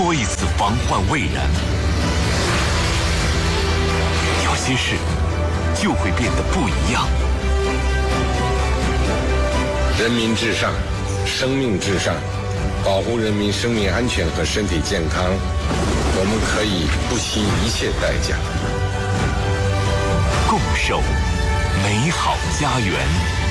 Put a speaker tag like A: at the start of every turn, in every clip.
A: 说一次防患未然，有些事就会变得不一样。
B: 人民至上，生命至上，保护人民生命安全和身体健康，我们可以不惜一切代价，
A: 共守美好家园。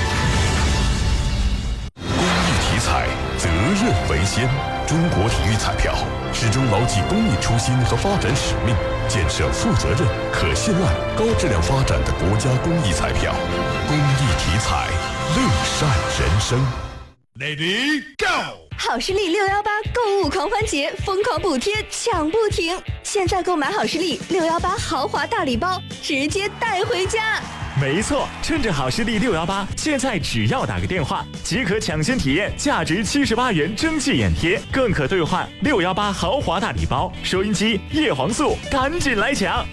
C: 公益体彩，责任为先。中国体育彩票始终牢记公益初心和发展使命，建设负责任、可信赖、高质量发展的国家公益彩票。公益体彩，乐善人生。Lady Go！
D: 好视力618购物狂欢节，疯狂补贴抢不停！现在购买好视力618豪华大礼包，直接带回家。
E: 没错，趁着好视力618，现在只要打个电话，即可抢先体验价值78元蒸汽眼贴，更可兑换618豪华大礼包、收音机、叶黄素，赶紧来抢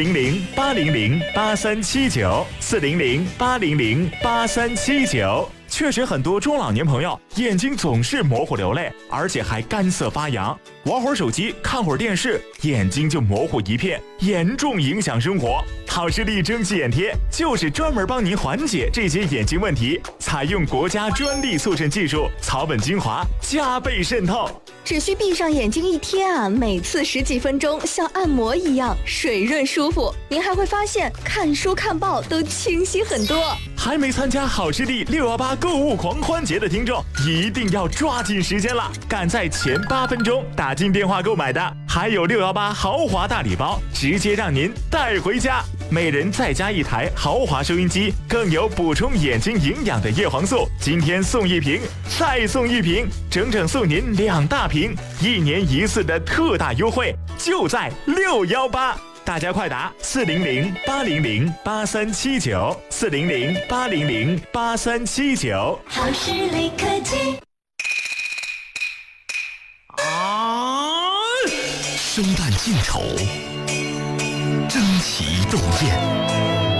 E: ！400-800-8379，400-800-8379。确实，很多中老年朋友眼睛总是模糊流泪，而且还干涩发痒，玩会儿手机、看会儿电视，眼睛就模糊一片，严重影响生活。好视力蒸汽眼贴就是专门帮您缓解这些眼睛问题，采用国家专利速渗技术，草本精华，加倍渗透。
D: 只需闭上眼睛一贴啊，每次10几分钟，像按摩一样水润舒服。您还会发现看书看报都清晰很多。
E: 还没参加好视力618购物狂欢节的听众，一定要抓紧时间了！赶在前8分钟打进电话购买的，还有618豪华大礼包，直接让您带回家。每人再加1台豪华收音机，更有补充眼睛营养的叶黄素，今天送1瓶，再送1瓶，整整送您2大瓶，1年1次的特大优惠，就在618。大家快打400-800-8379，400-800-8379。
F: 好视力科技。
C: 生旦净丑，争奇斗艳。